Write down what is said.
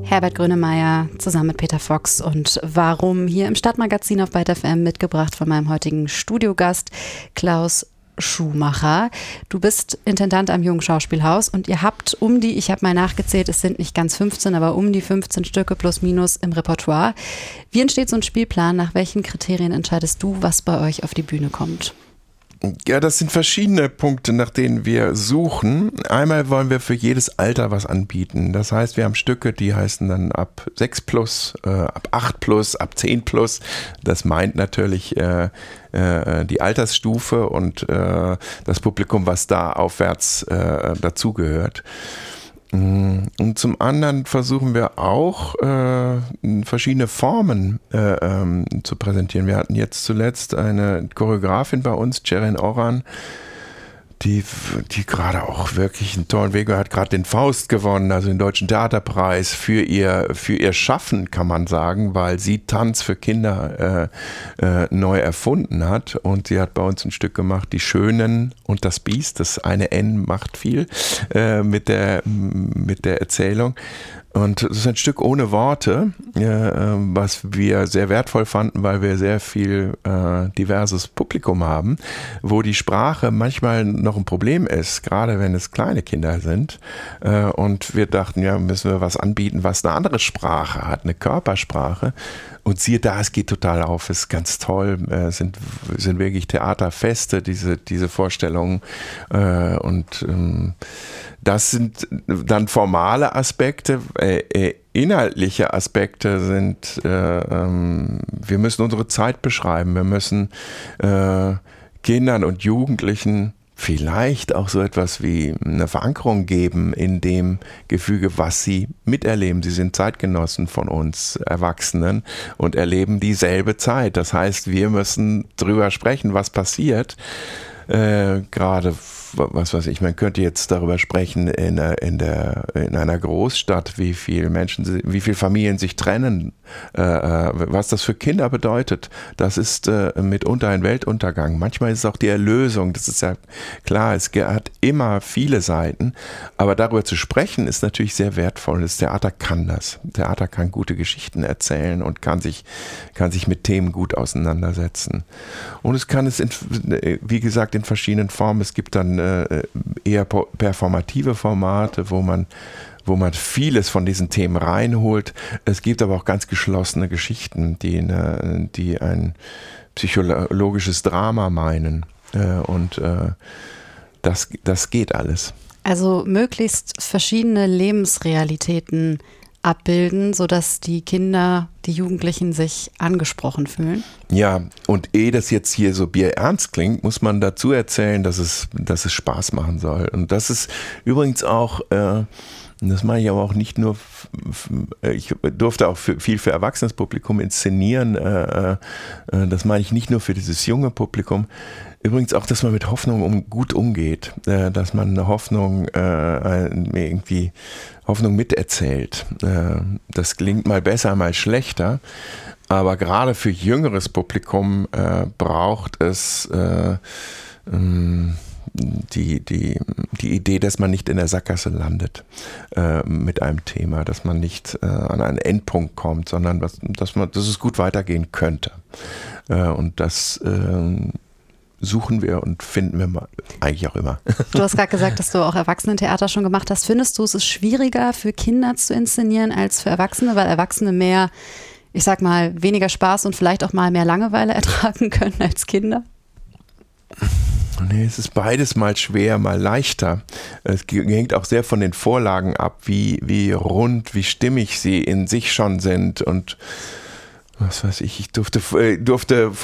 Herbert Grönemeyer zusammen mit Peter Fox und Warum hier im Stadtmagazin auf Byte FM, mitgebracht von meinem heutigen Studiogast Klaus Schumacher. Du bist Intendant am Jungen Schauspielhaus und ihr habt ich habe mal nachgezählt, es sind nicht ganz 15, aber um die 15 Stücke plus minus im Repertoire. Wie entsteht so ein Spielplan? Nach welchen Kriterien entscheidest du, was bei euch auf die Bühne kommt? Ja, das sind verschiedene Punkte, nach denen wir suchen. Einmal wollen wir für jedes Alter was anbieten. Das heißt, wir haben Stücke, die heißen dann ab 6 plus, ab 8 plus, ab 10 plus. Das meint natürlich die Altersstufe und das Publikum, was da aufwärts dazugehört. Und zum anderen versuchen wir auch verschiedene Formen zu präsentieren. Wir hatten jetzt zuletzt eine Choreografin bei uns, Ceren Oran, die gerade auch wirklich einen tollen Weg hat, gerade den Faust gewonnen, also den Deutschen Theaterpreis für ihr Schaffen, kann man sagen, weil sie Tanz für Kinder neu erfunden hat. Und sie hat bei uns ein Stück gemacht, Die Schönen und das Biest. Das eine N macht viel mit der Erzählung. Und es ist ein Stück ohne Worte, was wir sehr wertvoll fanden, weil wir sehr viel diverses Publikum haben, wo die Sprache manchmal noch ein Problem ist, gerade wenn es kleine Kinder sind. Und wir dachten, ja, müssen wir was anbieten, was eine andere Sprache hat, eine Körpersprache. Und siehe da, es geht total auf, ist ganz toll, sind wirklich Theaterfeste, diese Vorstellungen. Das sind dann formale Aspekte. Inhaltliche Aspekte sind, wir müssen unsere Zeit beschreiben, wir müssen Kindern und Jugendlichen vielleicht auch so etwas wie eine Verankerung geben in dem Gefüge, was sie miterleben. Sie sind Zeitgenossen von uns Erwachsenen und erleben dieselbe Zeit. Das heißt, wir müssen drüber sprechen, was passiert. Gerade, was weiß ich, man könnte jetzt darüber sprechen in einer Großstadt, wie viele Familien sich trennen, was das für Kinder bedeutet. Das ist mitunter ein Weltuntergang. Manchmal ist es auch die Erlösung. Das ist ja klar, es hat immer viele Seiten, aber darüber zu sprechen ist natürlich sehr wertvoll. Das Theater kann das. Theater kann gute Geschichten erzählen und kann sich mit Themen gut auseinandersetzen. Und es kann es, wie gesagt, in verschiedenen Formen. Es gibt dann eher performative Formate, wo man vieles von diesen Themen reinholt. Es gibt aber auch ganz geschlossene Geschichten, die ein psychologisches Drama meinen. Und das geht alles. Also möglichst verschiedene Lebensrealitäten abbilden, sodass die Kinder, die Jugendlichen sich angesprochen fühlen? Ja, und ehe das jetzt hier so bierernst klingt, muss man dazu erzählen, dass es Spaß machen soll. Und das ist übrigens auch, das meine ich aber auch nicht nur, ich durfte auch viel für erwachsenes Publikum inszenieren, das meine ich nicht nur für dieses junge Publikum. Übrigens auch, dass man mit Hoffnung gut umgeht, dass man eine Hoffnung irgendwie Hoffnung miterzählt. Das klingt mal besser, mal schlechter, aber gerade für jüngeres Publikum braucht es die Idee, dass man nicht in der Sackgasse landet mit einem Thema, dass man nicht an einen Endpunkt kommt, sondern dass es gut weitergehen könnte. Und das suchen wir und finden wir eigentlich auch immer. Du hast gerade gesagt, dass du auch Erwachsenentheater schon gemacht hast. Findest du, es ist schwieriger für Kinder zu inszenieren als für Erwachsene, weil Erwachsene mehr, ich sag mal, weniger Spaß und vielleicht auch mal mehr Langeweile ertragen können als Kinder? Nee, es ist beides mal schwer, mal leichter. Es hängt auch sehr von den Vorlagen ab, wie rund, wie stimmig sie in sich schon sind und was weiß ich durfte